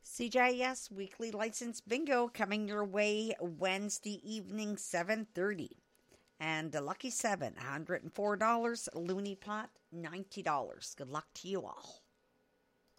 CJS Weekly License Bingo coming your way Wednesday evening, 7:30. And the Lucky 7, $104. Looney Pot, $90. Good luck to you all.